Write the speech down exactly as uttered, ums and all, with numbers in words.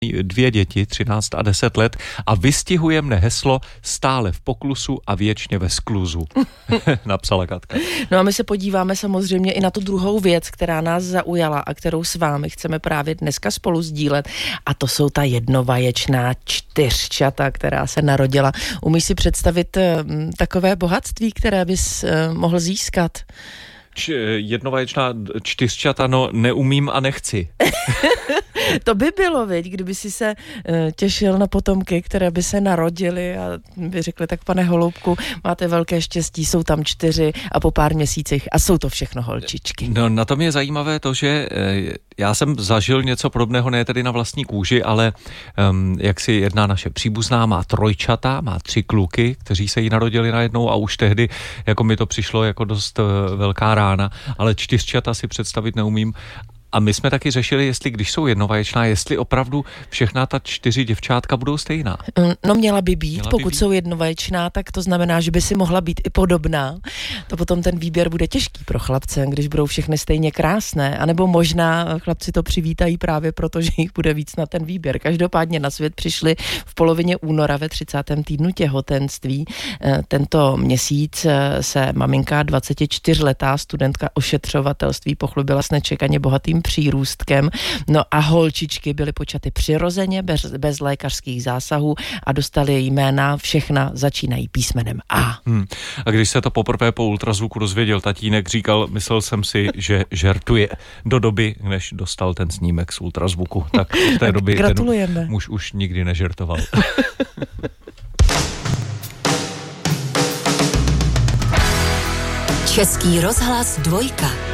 dvě děti, třináct a deset let, a vystihuje mne heslo stále v poklusu a věčně ve skluzu, napsala Katka. No a my se podíváme samozřejmě i na tu druhou věc, která nás zaujala a kterou s vámi chceme právě dneska spolu sdílet, a to jsou ta jednovaječná čtyřčata, která se narodila. Umíš si představit um, takové bohatství, které bys uh, mohl získat? Č- jednovaječná čtyřčata, no neumím a nechci. To by bylo, viď, kdyby si se uh, těšil na potomky, které by se narodily a by řekli, tak pane Holoubku, máte velké štěstí, jsou tam čtyři a po pár měsících a jsou to všechno holčičky. No na tom je zajímavé to, že eh, já jsem zažil něco podobného, ne tedy na vlastní kůži, ale um, jak si jedna naše příbuzná má trojčata, má tři kluky, kteří se jí narodili najednou a už tehdy jako mi to přišlo jako dost uh, velká rána, ale čtyřčata si představit neumím. A my jsme taky řešili, jestli když jsou jednovaječná, jestli opravdu všechna ta čtyři děvčátka budou stejná. No měla by být, měla pokud by být. jsou jednovaječná, tak to znamená, že by si mohla být i podobná. To potom ten výběr bude těžký pro chlapce, když budou všechny stejně krásné, anebo možná chlapci to přivítají právě proto, že jich bude víc na ten výběr. Každopádně na svět přišli v polovině února ve třicátém týdnu těhotenství. Tento měsíc se maminka dvacetičtyřletá studentka ošetřovatelství pochlubila s nečekaně bohatým přírůstkem. No a holčičky byly počaty přirozeně, bez, bez lékařských zásahů a dostali jména, všechna začínají písmenem A. Hmm. A když se to poprvé po ultrazvuku dozvěděl tatínek, říkal, myslel jsem si, že žertuje do doby, než dostal ten snímek z ultrazvuku. Tak v té době ten muž už nikdy nežertoval. Český rozhlas dvojka.